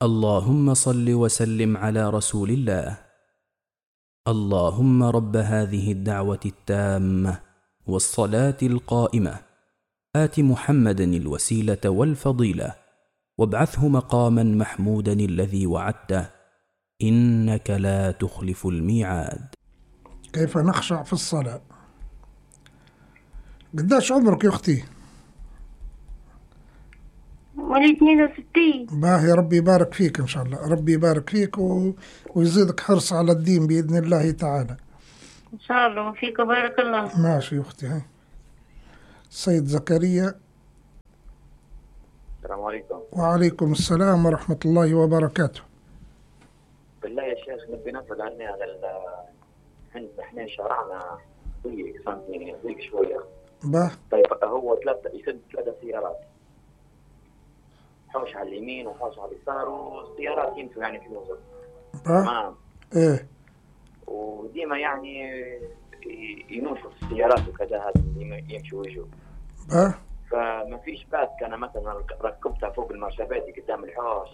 اللهم صل وسلم على رسول الله. اللهم رب هذه الدعوة التامة والصلاة القائمة آت محمدا الوسيلة والفضيلة وابعثه مقاما محمودا الذي وعدته إنك لا تخلف الميعاد. كيف نخشع في الصلاة؟ قداش عمرك يا أختي؟ ولي 62. باهي، ربي يبارك فيك إن شاء الله، ربي يبارك فيك ويزيدك حرص على الدين بإذن الله تعالى. إن شاء الله، وفيك بارك الله. ماشي يا أختي. هاي سيد زكريا. السلام عليكم. وعليكم السلام ورحمة الله وبركاته. بالله يا شيخ نبي نسأل عني هذا احنا شرعنا ضيق فهمتني، ضيق شوية. طيب هو يسد 3 سيارات، حوش على اليمين وحوش على اليسار، والسيارات يمشوا يعني في الوسط. تمام. ايه. وديما يعني ينوشوا السيارات وكذا، هذا يمشوا ويجوا. فما فيش بات، كان مثلا ركبتها فوق المرشبات قدام الحوش.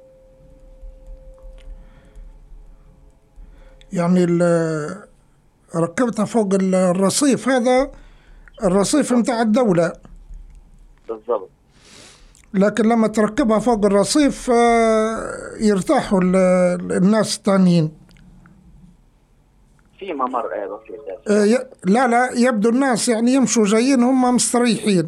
يعني ركبتها فوق الرصيف، هذا الرصيف متاع الدولة. بالضبط. لكن لما تركبها فوق الرصيف يرتاحوا الناس الثانيين. في ممر لا يبدو الناس يعني يمشوا جايين هم مستريحين.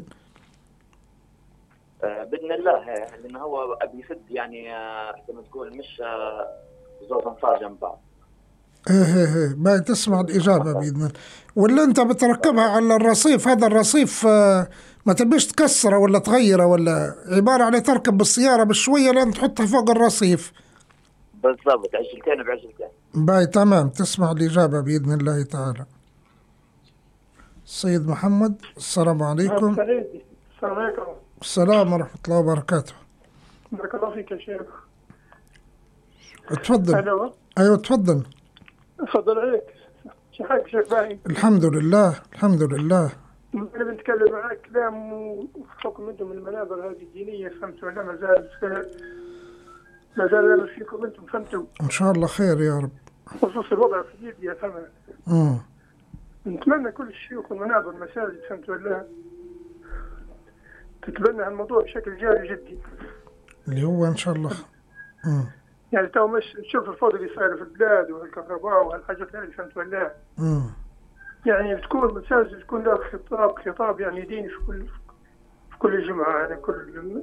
بإذن الله، لأنه هو بيسد يعني زي ما تقول مش زوج أنفار جنب بعض. ايه باي تسمع الإجابة بإذن الله. ولا أنت بتركبها على الرصيف، هذا الرصيف ما تبيش تكسره ولا تغيره، ولا عبارة على تركب بالسيارة بشوية لين تحطها فوق الرصيف. بالضبط، عجلتين بعجلتين. باي تمام، تسمع الإجابة بإذن الله تعالى. السيد محمد. السلام عليكم. السلام عليكم. السلام ورحمة الله وبركاته. بارك الله فيك يا شيخ. تفضل. ألو. أيوة تفضل. تفضل عليك. شو حالك شيخ باهي؟ الحمد لله الحمد لله. أنا بنتكلم معك كلام وحكم أنتم المنابر هذه الدينية، فهمتوا ولا ما زال أنا فيكم أنتم فهمتوا؟ إن شاء الله خير يا رب. خصوص الوضع في ليبيا فهمت. نتمنى كل الشيوخ والمنابر المساجد فهمتوا ولا تتبنى الموضوع بشكل جاري جدي. اللي هو إن شاء الله. يعني تو مش تشوف الفوضى اللي صايره في البلاد والكهرباء وهالحاجات هذه فهمت ولا؟ يعني تكون مساجد تكون لها خطاب يعني ديني في كل جمعة، يعني كل.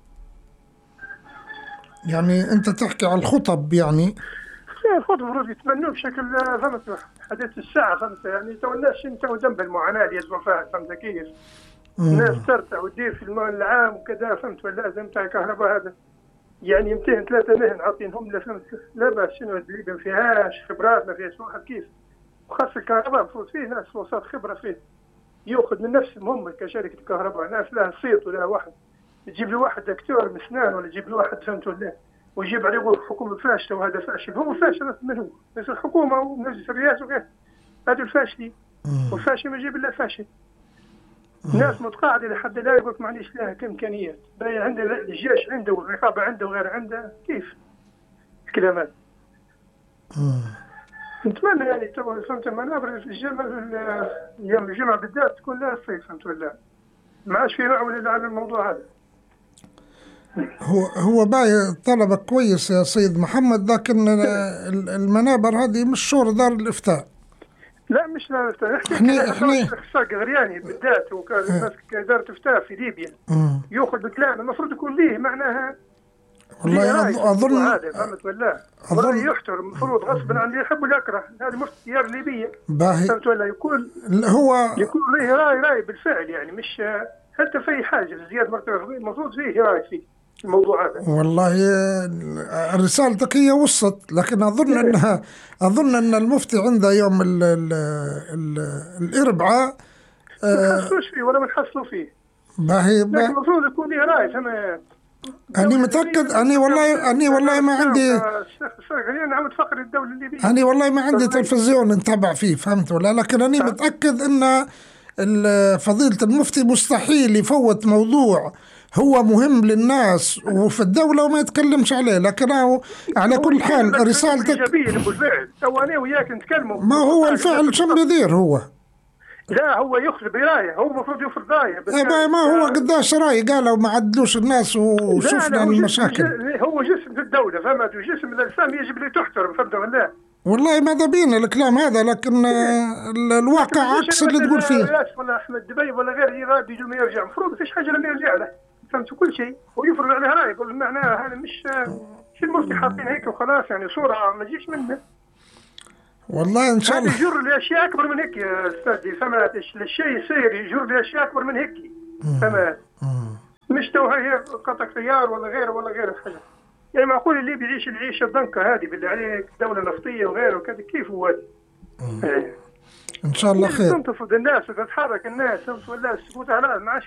يعني أنت تحكي على الخطب يعني؟ الخطب المفروض يتبنوه بشكل فهمت حديث الساعة فهمت، يعني تو الناس انت ذنب المعاناة اللي يسمع فيها فهمت كيف؟ الناس ترتع وتدير في المال العام وكذا فهمت ولا؟ زي متاع الكهرباء هذا يعني 200-3 مهن عاطينهم له فهمت، لا باس شنو اللي ما فيهاش خبرات، ما فيهاش واحد كيف، وخاصة الكهرباء المفروض فيه ناس وسط خبرة فيه يأخذ من نفسهم هم كشركة الكهرباء، ناس لها صيت ولا واحد تجيب له واحد دكتور مسنان ولا تجيب له واحد فهمت ولا، ويجيب عليه يقول الحكومة فاشلة وهذا فاشل، هو فاشل من هو؟ بس الحكومة ومجلس الرئاسة وغيره هذول الفاشلين، والفاشل ما يجيب إلا فاشل. الناس متقاعدة لحد لا يقولك معليش لها كإمكانيات، باين عنده الجيش عنده والرقابة عنده وغير عنده، كيف الكلام هذا؟ نتمنى يعني تو فهمت المنابر في يوم الجمعة بالذات تكون لها صيت فهمت ولا؟ ما عادش في معول على الموضوع هذا. هو باي طلبك كويس يا سيد محمد، لكن المنابر هذه مش شور دار الإفتاء. لا مش دار الإفتاء، احنا اختصاص غرياني بالذات، وكان دار إفتاء في ليبيا يأخذ بكلام المفروض يكون ليه معناها. والله أظن فهمت ولا؟ أظن يحترم المفروض غصبا عن اللي يحب ويكره، هذه مفتي الديار الليبية فهمت ولا؟ يكون له راي بالفعل، يعني مش حتى في حاجة زيادة مرتبة المفروض فيه راي فيه الموضوع هذا. والله رسالتك هي وصلت، لكن أظن أن المفتي عنده يوم الأربعاء ما نحصلوش فيه ولا ما نحصلوا فيه، لكن المفروض يكون له راي. فما أنا متأكد، أنا والله ما عندي أنا والله ما عندي تلفزيون نتابع فيه فهمت ولا، لكن أنا متأكد أن فضيلة المفتي مستحيل يفوت موضوع هو مهم للناس وفي الدولة وما يتكلمش عليه، لكن على كل حال رسالتك بالفعل. أنا وياك نتكلموا. ما هو الفعل شو بيدير هو؟ لا هو يخرب رايه، هو المفروض يفرض رايه. ما هو قداش راي قالوا ما عدلوش الناس وشفنا المشاكل. هو جسم الدولة فهمت، وجسم الإنسان يجب أن تحترم فهمت ولا؟ والله ماذا بينا الكلام هذا، لكن الواقع عكس اللي تقول فيه. ولا أحمد دبي ولا غيره بدون ما يرجع، المفروض فيش حاجة لما يرجع له فهمت كل شيء ويفرض عليه رأي، يقول معناه هذا مش المفتي حاطين هيك وخلاص، يعني صورة ما تجيش منه. والله ان شاء الله يجر لاشياء اكبر من هيك يا استاذي فهمت، الشيء يصير يجر لاشياء اكبر من هيك فهمت، مش تو هي قطع خيار ولا غيره ولا غيره حاجه. يعني معقول اللي بيعيش العيشه الضنكه هذه بالله عليك، دوله نفطيه وغيره وكذا، كيف هو ان شاء الله خير. تنتفض الناس وتتحرك الناس ولا السكوت على ما عادش